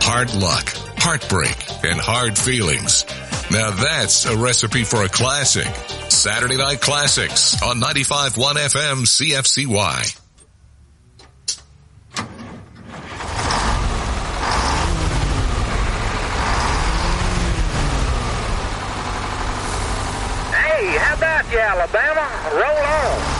hard luck, heartbreak, and hard feelings. Now that's a recipe for a classic. Saturday Night Classics on 95.1 FM CFCY. Hey, how about you, Alabama? Roll on.